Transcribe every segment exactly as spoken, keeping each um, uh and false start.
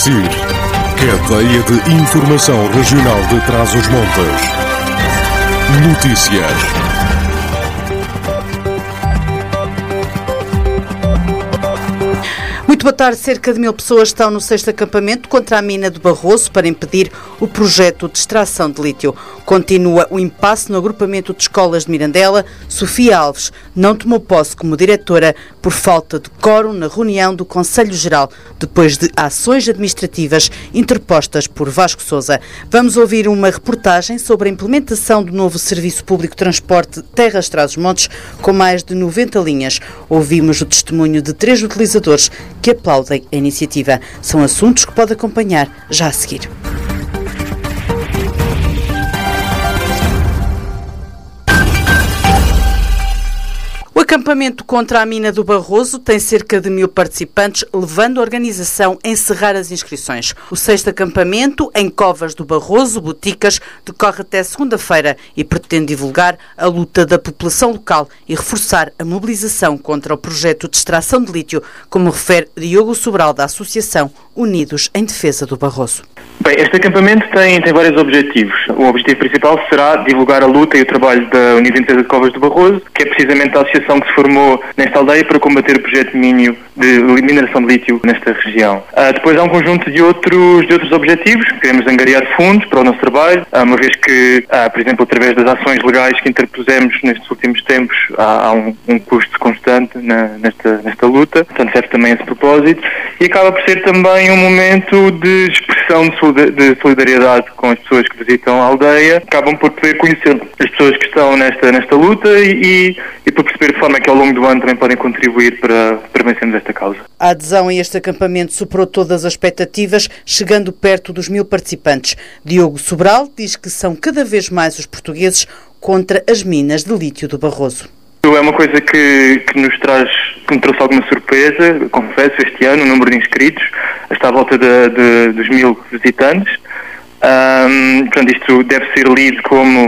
SIR, cadeia de informação regional de Trás-os-Montes. Notícias. Muito boa tarde. Cerca de mil pessoas estão no sexto acampamento contra a mina do Barroso para impedir o projeto de extração de lítio. Continua o impasse no agrupamento de escolas de Mirandela. Sofia Alves não tomou posse como diretora por falta de quórum na reunião do Conselho Geral, depois de ações administrativas interpostas por Vasco Sousa. Vamos ouvir uma reportagem sobre a implementação do novo Serviço Público de Transporte Terras Trás-os-Montes, com mais de noventa linhas. Ouvimos o testemunho de três utilizadores que aplaudem a iniciativa. São assuntos que pode acompanhar já a seguir. O acampamento contra a mina do Barroso tem cerca de mil participantes, levando a organização a encerrar as inscrições. O sexto acampamento, em Covas do Barroso, Boticas, decorre até segunda-feira e pretende divulgar a luta da população local e reforçar a mobilização contra o projeto de extração de lítio, como refere Diogo Sobral, da Associação Unidos em Defesa do Barroso. Bem, este acampamento tem, tem vários objetivos. O objetivo principal será divulgar a luta e o trabalho da Unidos em Defesa de Covas do Barroso, que é precisamente a associação que se formou nesta aldeia para combater o projeto de mínio de mineração de lítio nesta região. Uh, depois há um conjunto de outros, de outros objetivos. Queremos angariar fundos para o nosso trabalho, uh, uma vez que, uh, por exemplo, através das ações legais que interpusemos nestes últimos tempos, há, há um, um custo constante na, nesta, nesta luta. Portanto, serve também a esse propósito. E acaba por ser também um momento de expressão de solidariedade com as pessoas que visitam a aldeia. Acabam por poder conhecer as pessoas que estão nesta, nesta luta e, e, e por perceber de forma que ao longo do ano também podem contribuir para, para vencermos esta causa. A adesão a este acampamento superou todas as expectativas, chegando perto dos mil participantes. Diogo Sobral diz que são cada vez mais os portugueses contra as minas de lítio do Barroso. É uma coisa que, que nos traz, que me trouxe alguma surpresa, confesso, este ano, o número de inscritos está à volta de, de, dos mil visitantes. Um, portanto, isto deve ser lido como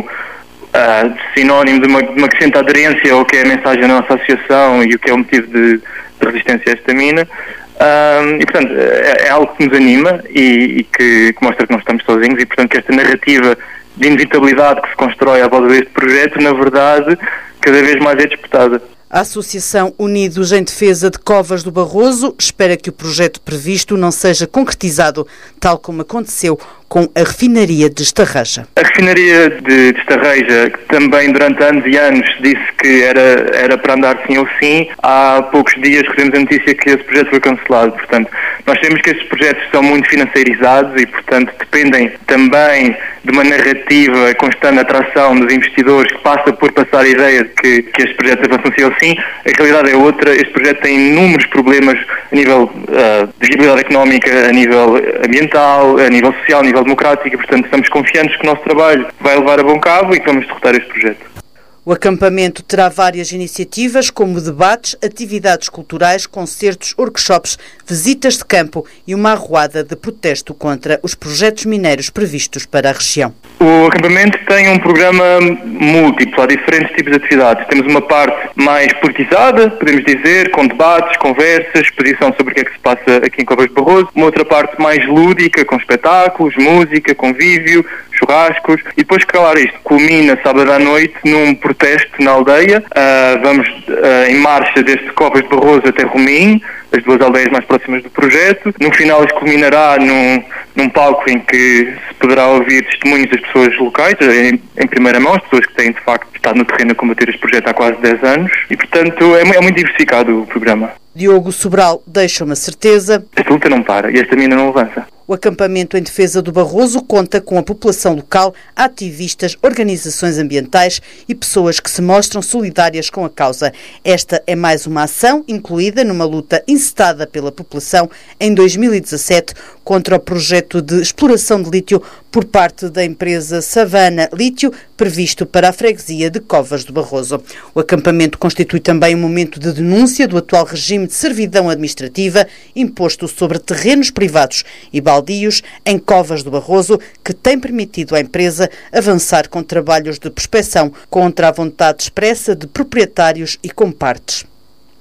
uh, sinónimo de uma, de uma crescente aderência ao que é a mensagem da nossa associação e o que é o motivo de, de resistência a esta mina. Um, e, portanto, é, é algo que nos anima e, e que, que mostra que não estamos sozinhos e, portanto, que esta narrativa de inevitabilidade que se constrói à volta deste projeto, na verdade, cada vez mais é disputada. A Associação Unidos em Defesa de Covas do Barroso espera que o projeto previsto não seja concretizado, tal como aconteceu com a refinaria de Estarreja. A refinaria de, de Estarreja, que também durante anos e anos disse que era, era para andar sim ou sim, há poucos dias recebemos a notícia que esse projeto foi cancelado. Portanto, nós sabemos que estes projetos são muito financiarizados e, portanto, dependem também de uma narrativa constante atração dos investidores que passa por passar a ideia de que, que estes projetos avançam sim ou sim. A realidade é outra. Este projeto tem inúmeros problemas a nível uh, de viabilidade económica, a nível ambiental, a nível social, a nível democrático e, portanto, estamos confiantes que o nosso trabalho vai levar a bom cabo e que vamos derrotar este projeto. O acampamento terá várias iniciativas, como debates, atividades culturais, concertos, workshops, visitas de campo e uma arruada de protesto contra os projetos mineiros previstos para a região. O acampamento tem um programa múltiplo, há diferentes tipos de atividades. Temos uma parte mais politizada, podemos dizer, com debates, conversas, exposição sobre o que é que se passa aqui em Covas do Barroso. Uma outra parte mais lúdica, com espetáculos, música, convívio, churrascos. E depois, claro, isto culmina sábado à noite num protesto na aldeia. Uh, vamos uh, em marcha desde Covas de Barroso até Romim, as duas aldeias mais próximas do projeto. No final, isto culminará num, num palco em que se poderá ouvir testemunhos das pessoas locais, em, em primeira mão, as pessoas que têm, de facto, estado no terreno a combater este projeto há quase dez anos. E, portanto, é, é muito diversificado o programa. Diogo Sobral deixa uma certeza. Esta luta não para e esta mina não avança. O acampamento em defesa do Barroso conta com a população local, ativistas, organizações ambientais e pessoas que se mostram solidárias com a causa. Esta é mais uma ação incluída numa luta incitada pela população em dois mil e dezassete contra o projeto de exploração de lítio por parte da empresa Savana Lítio, previsto para a freguesia de Covas do Barroso. O acampamento constitui também um momento de denúncia do atual regime de servidão administrativa imposto sobre terrenos privados e baldios em Covas do Barroso, que tem permitido à empresa avançar com trabalhos de prospeção contra a vontade expressa de proprietários e compartes.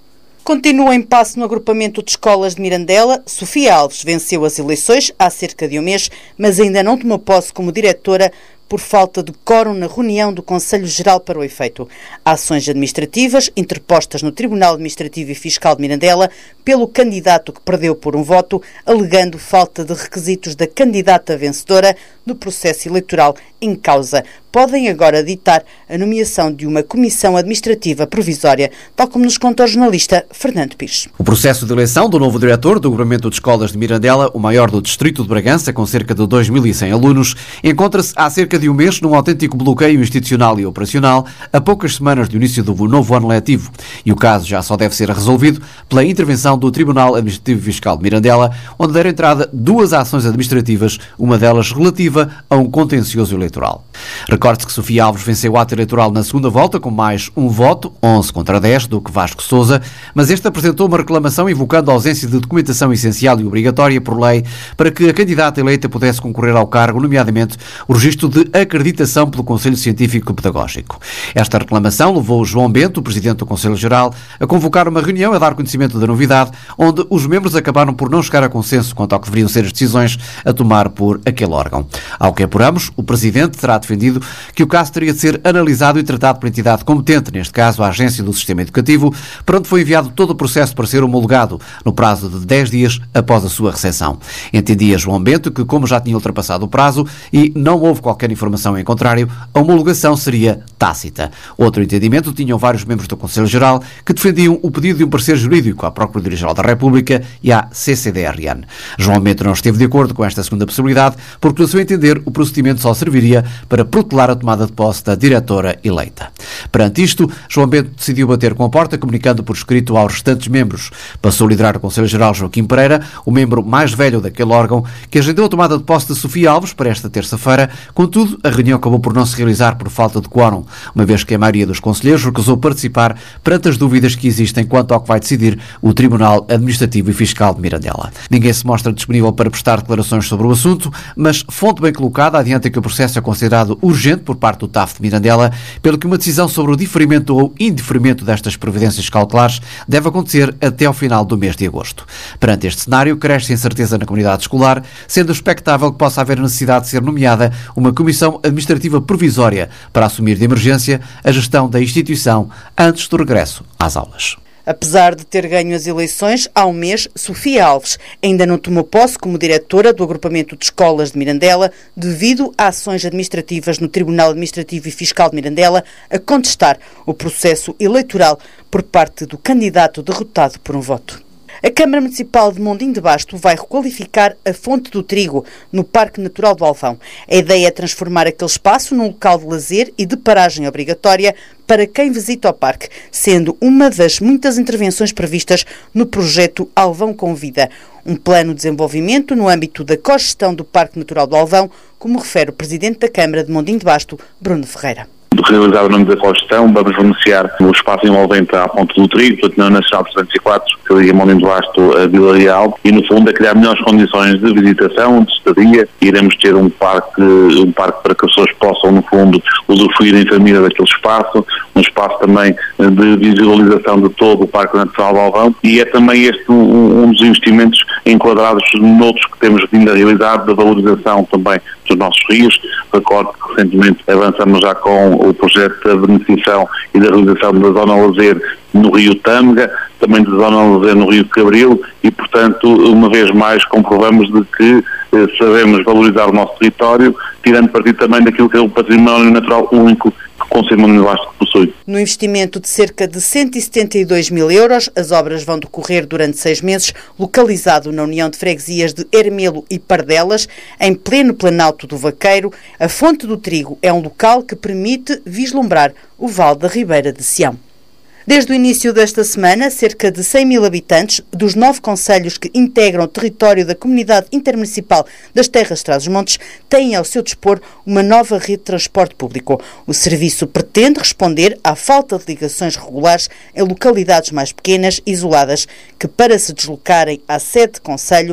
Continua em impasse no agrupamento de escolas de Mirandela. Sofia Alves venceu as eleições há cerca de um mês, mas ainda não tomou posse como diretora por falta de quórum na reunião do Conselho Geral para o efeito. Ações administrativas interpostas no Tribunal Administrativo e Fiscal de Mirandela pelo candidato que perdeu por um voto, alegando falta de requisitos da candidata vencedora no processo eleitoral em causa. Podem agora ditar a nomeação de uma comissão administrativa provisória, tal como nos conta o jornalista Fernando Pires. O processo de eleição do novo diretor do Agrupamento de Escolas de Mirandela, o maior do distrito de Bragança, com cerca de dois mil e cem alunos, encontra-se há cerca de um mês num autêntico bloqueio institucional e operacional, a poucas semanas do início do novo ano letivo. E o caso já só deve ser resolvido pela intervenção do Tribunal Administrativo e Fiscal de Mirandela, onde deram entrada duas ações administrativas, uma delas relativa a um contencioso eleitoral. Recorde-se que Sofia Alves venceu o ato eleitoral na segunda volta com mais um voto, onze contra dez, do que Vasco Sousa, mas este apresentou uma reclamação invocando a ausência de documentação essencial e obrigatória por lei para que a candidata eleita pudesse concorrer ao cargo, nomeadamente o registro de acreditação pelo Conselho Científico Pedagógico. Esta reclamação levou João Bento, o Presidente do Conselho Geral, a convocar uma reunião a dar conhecimento da novidade, onde os membros acabaram por não chegar a consenso quanto ao que deveriam ser as decisões a tomar por aquele órgão. Ao que apuramos, o Presidente terá defendido que o caso teria de ser analisado e tratado por entidade competente, neste caso a Agência do Sistema Educativo, para onde foi enviado todo o processo para ser homologado no prazo de dez dias após a sua recepção. Entendia João Bento que, como já tinha ultrapassado o prazo e não houve qualquer informação em contrário, a homologação seria tácita. Outro entendimento tinham vários membros do Conselho Geral que defendiam o pedido de um parecer jurídico à Procuradoria-Geral da República e à C C D R N. João Bento não esteve de acordo com esta segunda possibilidade, porque, pelo seu entender, o procedimento só serviria para protelar a tomada de posse da diretora eleita. Perante isto, João Bento decidiu bater com a porta, comunicando por escrito aos restantes membros. Passou a liderar o Conselho Geral Joaquim Pereira, o membro mais velho daquele órgão, que agendou a tomada de posse de Sofia Alves para esta terça-feira. Contudo, a reunião acabou por não se realizar por falta de quórum, uma vez que a maioria dos conselheiros recusou participar perante as dúvidas que existem quanto ao que vai decidir o Tribunal Administrativo e Fiscal de Mirandela. Ninguém se mostra disponível para prestar declarações sobre o assunto, mas fonte bem colocada adianta que o processo é considerado urgente por parte do T A F de Mirandela, pelo que uma decisão sobre o diferimento ou indeferimento destas providências cautelares deve acontecer até ao final do mês de agosto. Perante este cenário, cresce a incerteza na comunidade escolar, sendo expectável que possa haver a necessidade de ser nomeada uma comissão administrativa provisória para assumir de emergência a gestão da instituição antes do regresso às aulas. Apesar de ter ganho as eleições há um mês, Sofia Alves ainda não tomou posse como diretora do Agrupamento de Escolas de Mirandela devido a ações administrativas no Tribunal Administrativo e Fiscal de Mirandela a contestar o processo eleitoral por parte do candidato derrotado por um voto. A Câmara Municipal de Mondim de Basto vai requalificar a Fonte do Trigo no Parque Natural do Alvão. A ideia é transformar aquele espaço num local de lazer e de paragem obrigatória para quem visita o parque, sendo uma das muitas intervenções previstas no projeto Alvão com Vida, um plano de desenvolvimento no âmbito da cogestão do Parque Natural do Alvão, como refere o Presidente da Câmara de Mondim de Basto, Bruno Ferreira. Realizar o nome da cogestão, vamos beneficiar o espaço envolvente à Ponte do Trigo, portanto, na Nacional trezentos e quatro, que liga Mondim de Basto a Vila Real, e no fundo é criar melhores condições de visitação, de estadia. Iremos ter um parque, um parque para que as pessoas possam, no fundo, usufruir em família daquele espaço, um espaço também de visualização de todo o Parque Natural do Alvão, e é também este um, um dos investimentos enquadrados noutros que temos vindo a realizar, da valorização também dos nossos rios. Recordo que recentemente avançamos já com o projeto da beneficiação e da realização da zona lazer no Rio Tâmega, também da zona lazer no Rio Cabril, e portanto, uma vez mais comprovamos de que eh, sabemos valorizar o nosso território, tirando partido também daquilo que é o património natural único que o Conselho de Mondim de Basto possui. No investimento de cerca de cento e setenta e dois mil euros, as obras vão decorrer durante seis meses, localizado na União de Freguesias de Ermelo e Pardelas, em pleno planalto do Vaqueiro. A Fonte do Trigo é um local que permite vislumbrar o Vale da Ribeira de Sião. Desde o início desta semana, cerca de cem mil habitantes dos nove concelhos que integram o território da Comunidade Intermunicipal das Terras de Trás-os-Montes têm ao seu dispor uma nova rede de transporte público. O serviço pretende responder à falta de ligações regulares em localidades mais pequenas, isoladas, que para se deslocarem à sede de concelho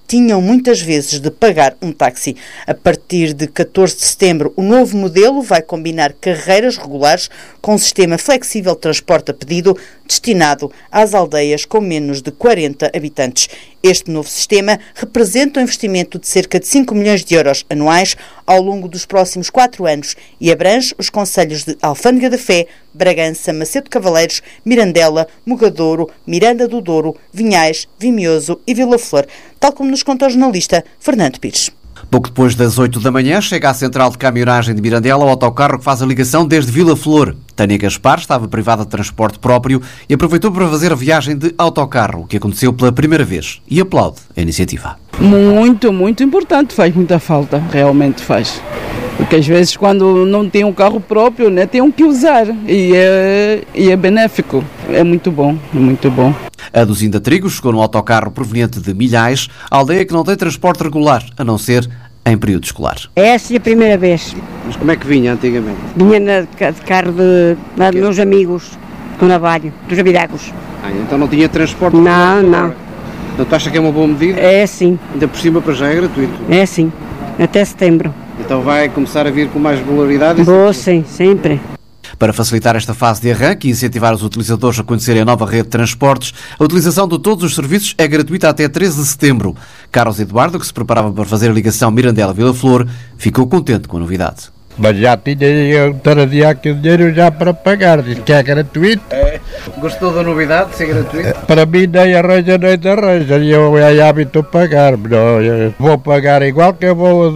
tinham muitas vezes de pagar um táxi. A partir de catorze de setembro, o novo modelo vai combinar carreiras regulares com um sistema flexível de transporte a pedido destinado às aldeias com menos de quarenta habitantes. Este novo sistema representa um investimento de cerca de cinco milhões de euros anuais ao longo dos próximos quatro anos e abrange os concelhos de Alfândega da Fé, Bragança, Macedo de Cavaleiros, Mirandela, Mogadouro, Miranda do Douro, Vinhais, Vimioso e Vila Flor, tal como nos conta o jornalista Fernando Pires. Pouco depois das oito da manhã, chega à central de caminhonagem de Mirandela o autocarro que faz a ligação desde Vila Flor. Tânia Gaspar estava privada de transporte próprio e aproveitou para fazer a viagem de autocarro, o que aconteceu pela primeira vez, e aplaude a iniciativa. Muito, muito importante, faz muita falta, realmente faz. Porque às vezes quando não tem um carro próprio, né, tem um que usar e é, e é benéfico. É muito bom, é muito bom. A Duzinda Trigo chegou num autocarro proveniente de Milhais, aldeia que não tem transporte regular, a não ser em período escolar. Essa é a primeira vez. Mas como é que vinha antigamente? Vinha na, de carro de, de, de meus amigos do Navalho, dos Abidagos. Ah, então não tinha transporte? Não, não. Então tu acha que é uma boa medida? É sim. Ainda por cima para já é gratuito? É sim, até setembro. Então vai começar a vir com mais regularidade? Boa, sim, sempre. Para facilitar esta fase de arranque e incentivar os utilizadores a conhecerem a nova rede de transportes, a utilização de todos os serviços é gratuita até treze de setembro. Carlos Eduardo, que se preparava para fazer a ligação Mirandela-Vila Flor, ficou contente com a novidade. Mas já tinha eu trazia aqui o dinheiro já para pagar, diz que é gratuito. É. Gostou da novidade de ser gratuito? Para mim nem arranja nem arranja, e eu é hábito pagar, não, eu vou pagar igual que eu vou